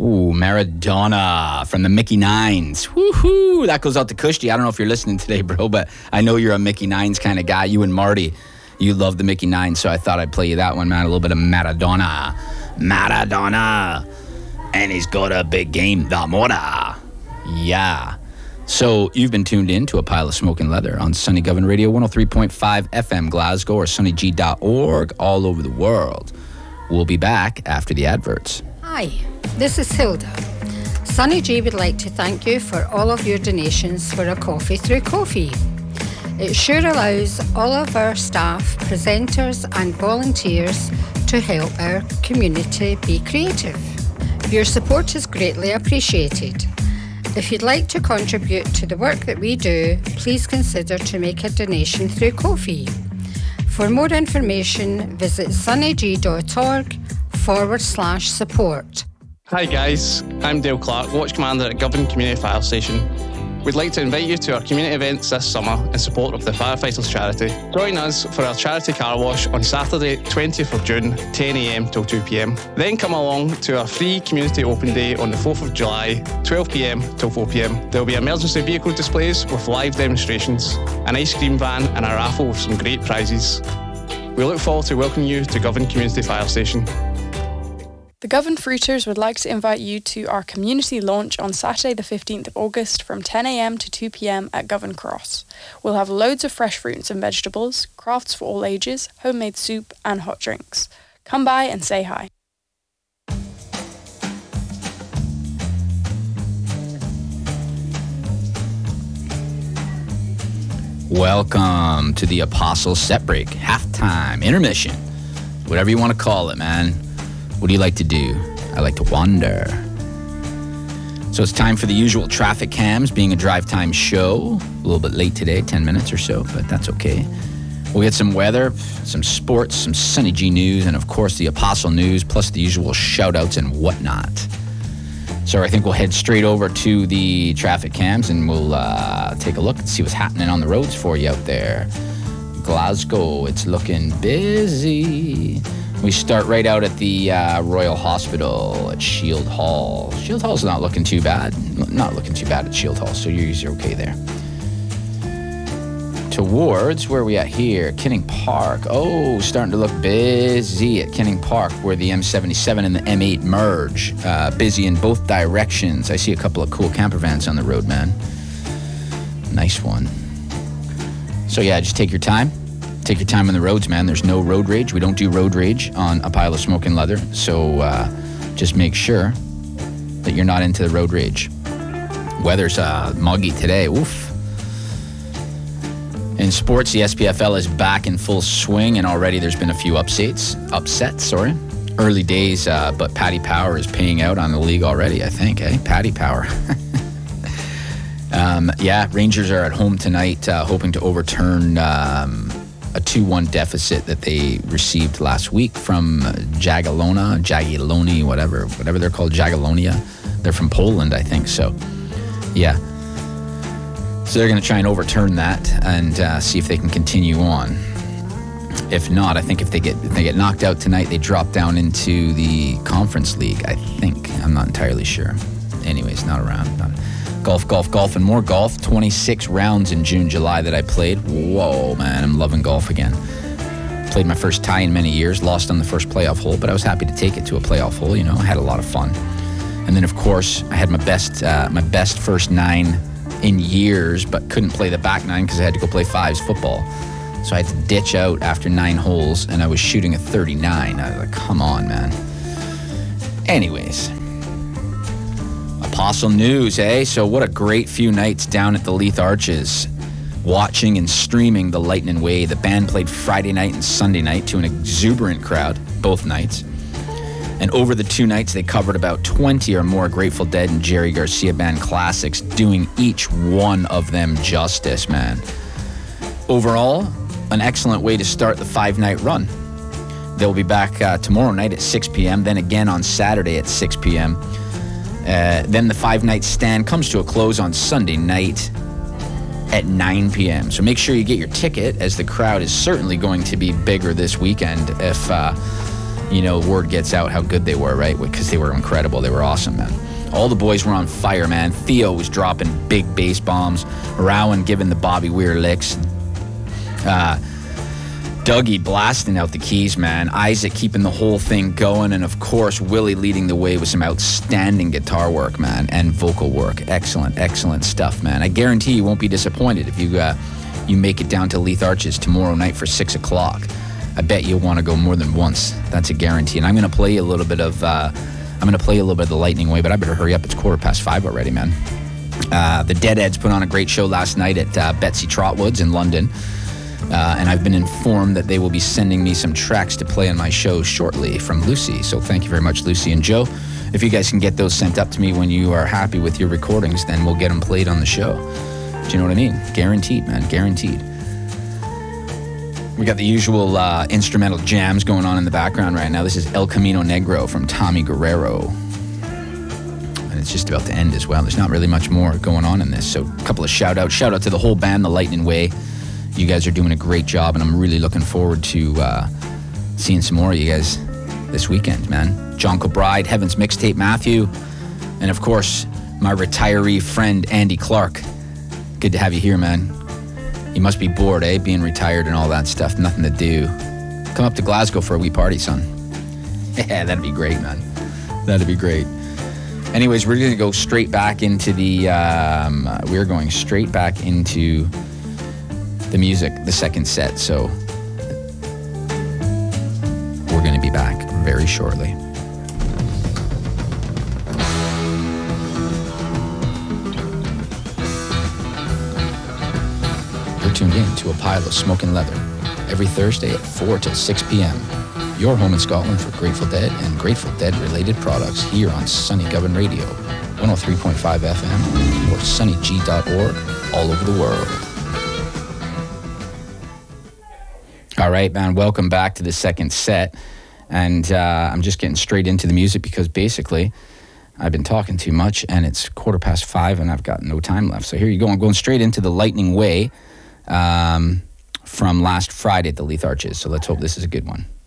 Ooh, Maradona from the Mickey Nines. Woohoo! That goes out to Kushti. I don't know if you're listening today, bro, but I know you're a Mickey Nines kind of guy. You and Marty, you love the Mickey Nines, so I thought I'd play you that one, man. A little bit of Maradona. Maradona. And he's got a big game, the Mora. Yeah. So you've been tuned in to A Pile of Smoking Leather on Sunny Govan Radio, 103.5 FM Glasgow or sunnyg.org all over the world. We'll be back after the adverts. Hi, this is Hilda. Sunny G would like to thank you for all of your donations for A Coffee Through Coffee. It sure allows all of our staff, presenters and volunteers to help our community be creative. Your support is greatly appreciated. If you'd like to contribute to the work that we do, please consider to make a donation through Ko-fi. For more information, visit sunnyg.org/support. Hi guys, I'm Dale Clark, Watch Commander at Govan Community Fire Station. We'd like to invite you to our community events this summer in support of the Firefighters Charity. Join us for our charity car wash on Saturday, 20th of June, 10 a.m. till 2 p.m. Then come along to our free community open day on the 4th of July, 12 p.m. till 4 p.m. There will be emergency vehicle displays with live demonstrations, an ice cream van and a raffle with some great prizes. We look forward to welcoming you to Govan Community Fire Station. The Govan Fruiters would like to invite you to our community launch on Saturday the 15th of August from 10 a.m. to 2 p.m. at Govan Cross. We'll have loads of fresh fruits and vegetables, crafts for all ages, homemade soup and hot drinks. Come by and say hi. Welcome to the Apostle Set Break, halftime, intermission, whatever you want to call it, man. What do you like to do? I like to wander. So it's time for the usual traffic cams, being a drive time show. A little bit late today, 10 minutes or so, but that's okay. We'll get some weather, some sports, some Sunny G news, and of course the Apostle news, plus the usual shout outs and whatnot. So I think we'll head straight over to the traffic cams and we'll take a look and see what's happening on the roads for you out there. Glasgow, it's looking busy. We start right out at the Royal Hospital at Shield Hall. Shield Hall's not looking too bad. Not looking too bad at Shield Hall, so you're okay there. Towards, where are we at here? Kinning Park. Oh, starting to look busy at Kinning Park, where the M77 and the M8 merge. Busy in both directions. I see a couple of cool camper vans on the road, man. Nice one. So yeah, just take your time. Take your time on the roads, man. There's no road rage. We don't do road rage on A Pile of Smoking Leather. So just make sure that you're not into the road rage. Weather's muggy today. Oof. In sports, the SPFL is back in full swing, and already there's been a few upsets. Early days, but Paddy Power is paying out on the league already, I think, Paddy Power. Rangers are at home tonight, hoping to overturn a 2-1 deficit that they received last week from Jagiellony, whatever they're called, Jagiellonia. They're from Poland, I think. So, yeah. So they're going to try and overturn that and see if they can continue on. If not, I think if they get knocked out tonight, they drop down into the Conference League, I think. I'm not entirely sure. Anyways, not around. Golf, and more golf. 26 rounds in June, July that I played. Whoa, man, I'm loving golf again. Played my first tie in many years, lost on the first playoff hole, but I was happy to take it to a playoff hole. You know, I had a lot of fun. And then, of course, I had my best first 9 in years, but couldn't play the back 9 because I had to go play fives football. So I had to ditch out after 9 holes, and I was shooting a 39. I was like, come on, man. Anyways. Apostle news, eh? So what a great few nights down at the Leith Arches, watching and streaming the Lightning Way. The band played Friday night and Sunday night to an exuberant crowd, both nights. And over the 2 nights, they covered about 20 or more Grateful Dead and Jerry Garcia band classics, doing each one of them justice, man. Overall, an excellent way to start the 5-night run. They'll be back tomorrow night at 6 p.m., then again on Saturday at 6 p.m., then the 5-night stand comes to a close on Sunday night at 9 p.m. So make sure you get your ticket, as the crowd is certainly going to be bigger this weekend if word gets out how good they were, right? Because they were incredible. They were awesome, man. All the boys were on fire, man. Theo was dropping big bass bombs. Rowan giving the Bobby Weir licks. Dougie blasting out the keys, man. Isaac keeping the whole thing going. And, of course, Willie leading the way with some outstanding guitar work, man, and vocal work. Excellent, excellent stuff, man. I guarantee you won't be disappointed if you make it down to Leith Arches tomorrow night for 6 o'clock. I bet you'll want to go more than once. That's a guarantee. And I'm going to play a little bit of the Lightning Way, but I better hurry up. It's 5:15 already, man. The Deadheads put on a great show last night at Betsy Trotwood's in London. And I've been informed that they will be sending me some tracks to play on my show shortly from Lucy. So thank you very much, Lucy and Joe. If you guys can get those sent up to me when you are happy with your recordings, then we'll get them played on the show. Do you know what I mean? Guaranteed, man. Guaranteed. We got the usual instrumental jams going on in the background right now. This is El Camino Negro from Tommy Guerrero. And it's just about to end as well. There's not really much more going on in this. So a couple of shout-outs. Shout out to the whole band, The Lightning Way. You guys are doing a great job, and I'm really looking forward to seeing some more of you guys this weekend, man. John Kilbride, Heaven's Mixtape, Matthew, and of course, my retiree friend, Andy Clark. Good to have you here, man. You must be bored, eh? Being retired and all that stuff. Nothing to do. Come up to Glasgow for a wee party, son. Yeah, that'd be great, man. That'd be great. Anyways, we're going to go straight back into the music, the second set. So we're going to be back very shortly. You're tuned in to A Pile of Smoking Leather every Thursday at 4 till 6 p.m. Your home in Scotland for Grateful Dead and Grateful Dead related products here on Sunny Govan Radio, 103.5 FM or sunnyg.org all over the world. All right, man, welcome back to the second set. And I'm just getting straight into the music because basically I've been talking too much and it's 5:15 and I've got no time left. So here you go. I'm going straight into the Lightning Way from last Friday at the Leith Arches. So let's hope this is a good one.